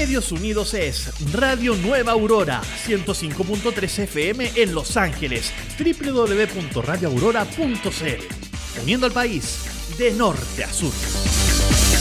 Medios Unidos es Radio Nueva Aurora, 105.3 FM en Los Ángeles, www.radioaurora.cl, uniendo al país de norte a sur.